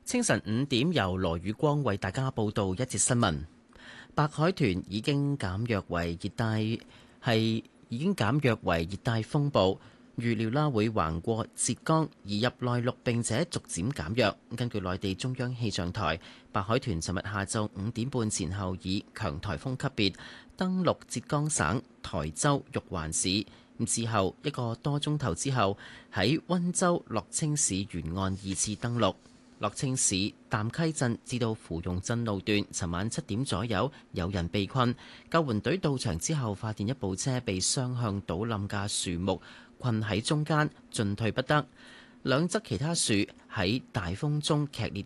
清晨5點，由羅宇光為大家報道一節新聞。白海豚已經減弱為熱帶，熱帶風暴，預料啦會橫過浙江，移入內陸並且逐漸減弱。根據內地中央氣象台，白海豚尋日下晝5點半前後以強颱風級別登陸浙江省台州玉環市。之後一個多鐘頭之後，喺溫州樂清市沿岸2次登陸。樂清市淡溪鎮至到芙蓉鎮路段，尋晚7點左右有人被困，救援隊到場之後，發現一部車被雙向倒冧嘅樹木困喺中間，進退不得。兩側其他樹喺大風中劇烈